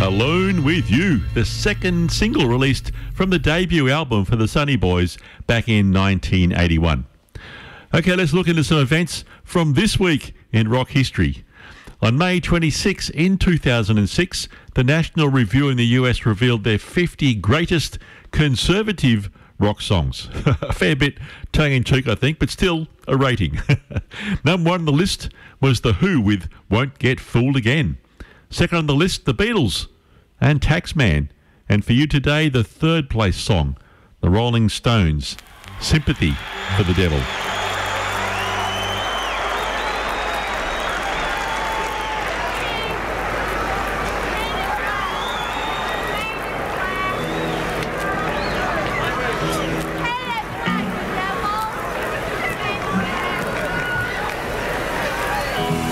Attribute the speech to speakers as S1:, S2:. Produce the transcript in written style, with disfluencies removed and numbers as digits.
S1: Alone With You, the second single released from the debut album for the Sunny Boys back in 1981. Okay, let's look into some events from this week in rock history. On May 26 in 2006, the National Review in the US revealed their 50 greatest conservative rock songs. A fair bit tongue-in-cheek, I think, but still a rating. Number one on the list was The Who with Won't Get Fooled Again. Second on the list, The Beatles and Taxman. And for you today, the third place song, The Rolling Stones, Sympathy for the Devil.